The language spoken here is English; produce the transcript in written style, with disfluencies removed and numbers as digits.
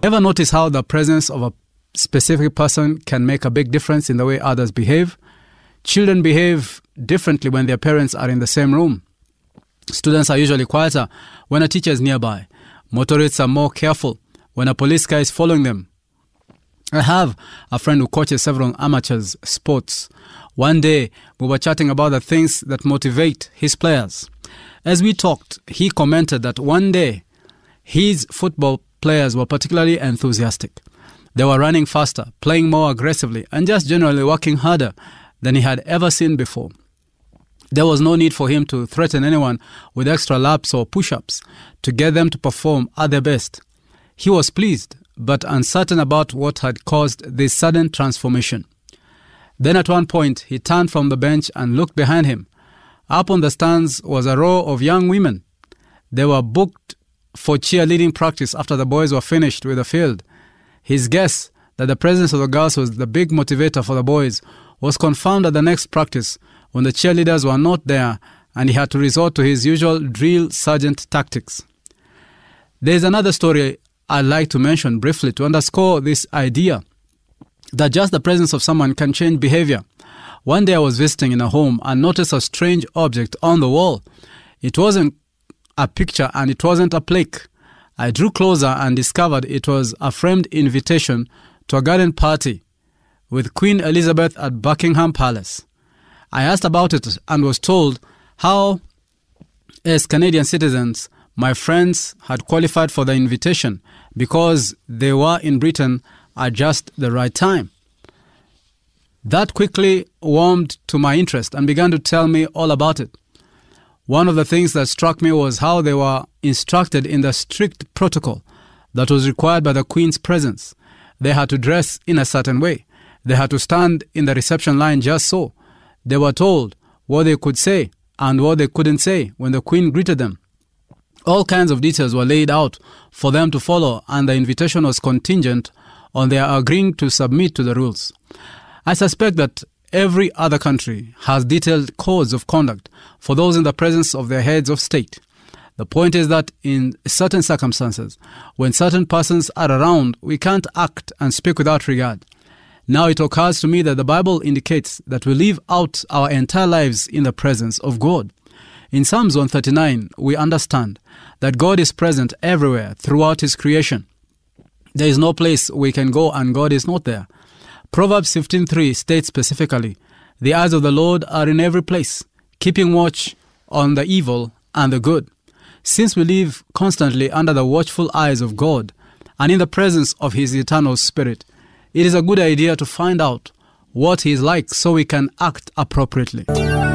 Ever notice how the presence of a specific person can make a big difference in the way others behave? Children behave differently when their parents are in the same room. Students are usually quieter when a teacher is nearby. Motorists are more careful when a police car is following them. I have a friend who coaches several amateurs sports. One day, we were chatting about the things that motivate his players. As we talked, he commented that one day, his football players were particularly enthusiastic. They were running faster, playing more aggressively, and just generally working harder than he had ever seen before. There was no need for him to threaten anyone with extra laps or push-ups to get them to perform at their best. He was pleased, but uncertain about what had caused this sudden transformation. Then at one point, he turned from the bench and looked behind him. Up on the stands was a row of young women. They were booked for cheerleading practice after the boys were finished with the field. His guess that the presence of the girls was the big motivator for the boys was confirmed at the next practice when the cheerleaders were not there and he had to resort to his usual drill sergeant tactics. There is another story I'd like to mention briefly to underscore this idea that just the presence of someone can change behavior. One day I was visiting in a home and noticed a strange object on the wall. It wasn't a picture and it wasn't a plaque. I drew closer and discovered it was a framed invitation to a garden party with Queen Elizabeth at Buckingham Palace. I asked about it and was told how, as Canadian citizens, my friends had qualified for the invitation because they were in Britain at just the right time. That quickly warmed to my interest and began to tell me all about it. One of the things that struck me was how they were instructed in the strict protocol that was required by the Queen's presence. They had to dress in a certain way. They had to stand in the reception line just so. They were told what they could say and what they couldn't say when the Queen greeted them. All kinds of details were laid out for them to follow, and the invitation was contingent on their agreeing to submit to the rules. I suspect that every other country has detailed codes of conduct for those in the presence of their heads of state. The point is that in certain circumstances, when certain persons are around, we can't act and speak without regard. Now it occurs to me that the Bible indicates that we live out our entire lives in the presence of God. In Psalms 139, we understand that God is present everywhere throughout His creation. There is no place we can go and God is not there. Proverbs 15:3 states specifically, "The eyes of the Lord are in every place, keeping watch on the evil and the good." Since we live constantly under the watchful eyes of God and in the presence of His eternal Spirit, it is a good idea to find out what He is like so we can act appropriately.